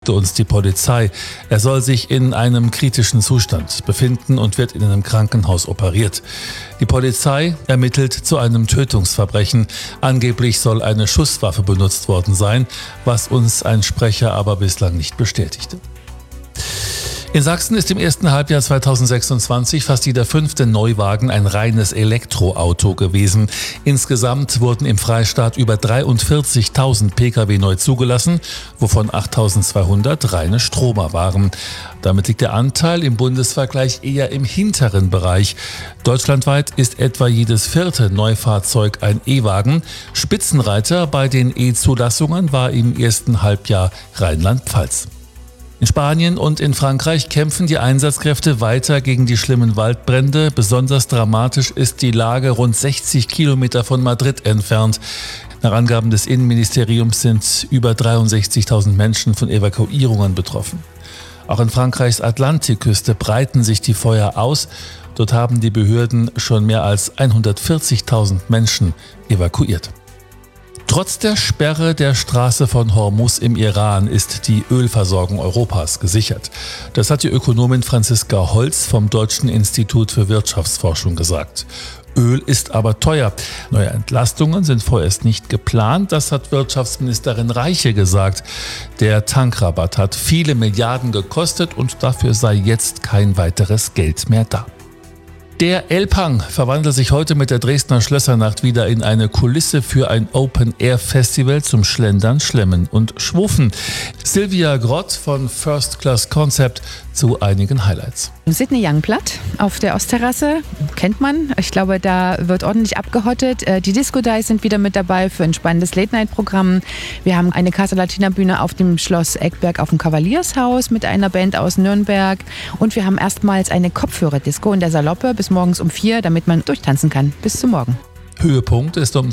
sagte uns die Polizei. Er soll sich in einem kritischen Zustand befinden und wird in einem Krankenhaus operiert. Die Polizei ermittelt zu einem Tötungsverbrechen. Angeblich soll eine Schusswaffe benutzt worden sein, was uns ein Sprecher aber bislang nicht bestätigte. In Sachsen ist im ersten Halbjahr 2026 fast jeder 5. Neuwagen ein reines Elektroauto gewesen. Insgesamt wurden im Freistaat über 43.000 Pkw neu zugelassen, wovon 8.200 reine Stromer waren. Damit liegt der Anteil im Bundesvergleich eher im hinteren Bereich. Deutschlandweit ist etwa jedes 4. Neufahrzeug ein E-Wagen. Spitzenreiter bei den E-Zulassungen war im ersten Halbjahr Rheinland-Pfalz. In Spanien und in Frankreich kämpfen die Einsatzkräfte weiter gegen die schlimmen Waldbrände. Besonders dramatisch ist die Lage rund 60 Kilometer von Madrid entfernt. Nach Angaben des Innenministeriums sind über 63.000 Menschen von Evakuierungen betroffen. Auch in Frankreichs Atlantikküste breiten sich die Feuer aus. Dort haben die Behörden schon mehr als 140.000 Menschen evakuiert. Trotz der Sperre der Straße von Hormuz im Iran ist die Ölversorgung Europas gesichert. Das hat die Ökonomin Franziska Holz vom Deutschen Institut für Wirtschaftsforschung gesagt. Öl ist aber teuer. Neue Entlastungen sind vorerst nicht geplant, das hat Wirtschaftsministerin Reiche gesagt. Der Tankrabatt hat viele Milliarden gekostet und dafür sei jetzt kein weiteres Geld mehr da. Der Elbhang verwandelt sich heute mit der Dresdner Schlössernacht wieder in eine Kulisse für ein Open-Air-Festival zum Schlendern, Schlemmen und Schwufen. Silvia Grott von First Class Concept zu einigen Highlights. Sydney Youngblood auf der Ostterrasse, kennt man. Ich glaube, da wird ordentlich abgehottet. Die Disco Dice sind wieder mit dabei für ein spannendes Late-Night-Programm. Wir haben eine Casa Latina Bühne auf dem Schloss Eckberg auf dem Kavaliershaus mit einer Band aus Nürnberg. Und wir haben erstmals eine Kopfhörer-Disco in der Saloppe bis morgens um 4, damit man durchtanzen kann. Bis zum Morgen. Höhepunkt ist um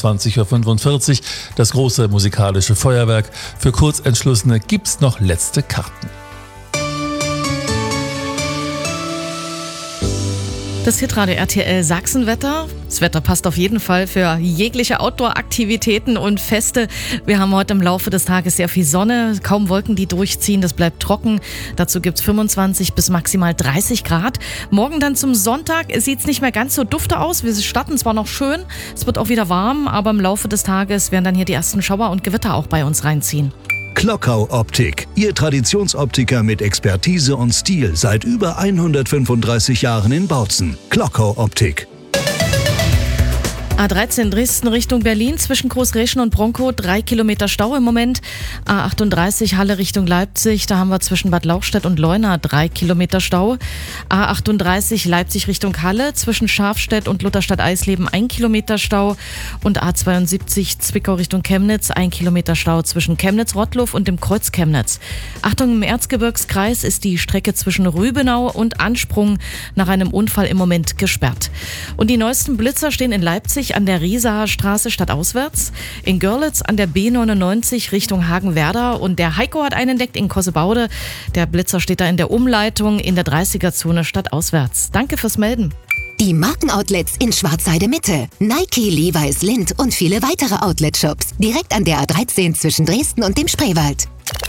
22.45 Uhr das große musikalische Feuerwerk. Für Kurzentschlossene gibt's noch letzte Karten. Das Hitradio RTL Sachsenwetter. Das Wetter passt auf jeden Fall für jegliche Outdoor-Aktivitäten und Feste. Wir haben heute im Laufe des Tages sehr viel Sonne, kaum Wolken, die durchziehen. Das bleibt trocken. Dazu gibt es 25 bis maximal 30 Grad. Morgen dann zum Sonntag sieht es nicht mehr ganz so dufte aus. Wir starten zwar noch schön, es wird auch wieder warm, aber im Laufe des Tages werden dann hier die ersten Schauer und Gewitter auch bei uns reinziehen. Klockau Optik, Ihr Traditionsoptiker mit Expertise und Stil seit über 135 Jahren in Bautzen. Klockau Optik. A13 Dresden Richtung Berlin zwischen Großreschen und Bronkow 3 Kilometer Stau im Moment. A38 Halle Richtung Leipzig, da haben wir zwischen Bad Lauchstädt und Leuna 3 Kilometer Stau. A38 Leipzig Richtung Halle zwischen Schafstedt und Lutherstadt-Eisleben 1 Kilometer Stau. Und A72 Zwickau Richtung Chemnitz 1 Kilometer Stau zwischen Chemnitz-Rottluff und dem Kreuz Chemnitz. Achtung, im Erzgebirgskreis ist die Strecke zwischen Rübenau und Ansprung nach einem Unfall im Moment gesperrt. Und die neuesten Blitzer stehen in Leipzig an der Riesaer Straße stadtauswärts, in Görlitz an der B99 Richtung Hagenwerder und der Heiko hat einen entdeckt in Kossebaude. Der Blitzer steht da in der Umleitung in der 30er-Zone stadtauswärts. Danke fürs Melden. Die Markenoutlets in Schwarzheide Mitte, Nike, Levi's, Lindt und viele weitere Outlet-Shops direkt an der A13 zwischen Dresden und dem Spreewald.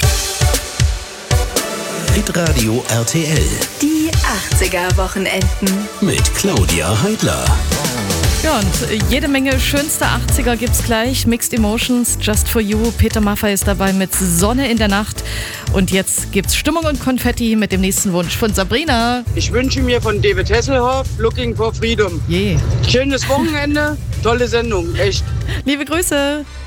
Hitradio RTL. Die 80er-Wochenenden. Mit Claudia Heidler. Ja, und jede Menge schönste 80er gibt's gleich. Mixed Emotions, Just For You. Peter Maffay ist dabei mit Sonne in der Nacht. Und jetzt gibt's Stimmung und Konfetti mit dem nächsten Wunsch von Sabrina. Ich wünsche mir von David Hasselhoff Looking for Freedom. Je. Schönes Wochenende, tolle Sendung, echt. Liebe Grüße.